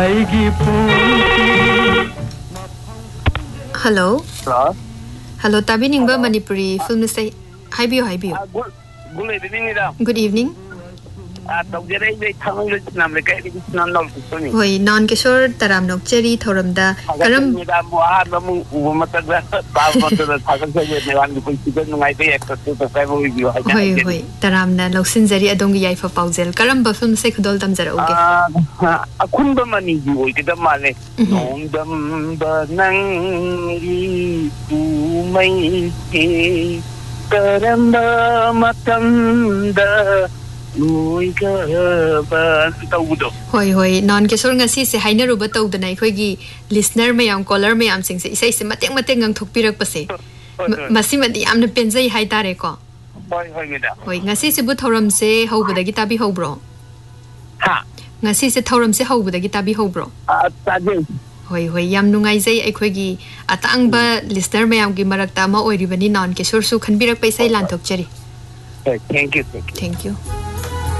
Hello. Hello. Tabi ningba Manipuri film say. Hi bio. Good evening. Hoi non kishore taram nok cheri thoramda karam hoi taram na loksin jari adong yai fa paujel karam ba film se khudol tam jara oge akhun ba mani ji oi ke da male nom dam ba nang ri tu mai ke karam ba matam da Hoi non kishore ngasi se haina ruba tawdana akhoi listener mayam caller mayam sing se isai se mateng ngang thokpirak pase masi madi amna penjai hai tare ko hoi ngasi se bu thoram se hobada gi tabi hobro ha ngasi se thoram se hobada gi tabi hobro hoi yam nungai jai akhoi gi atang ba listener mayam gi marakta ma oiribani non kishore su khanbirak paisai lan thokchari thank you thank you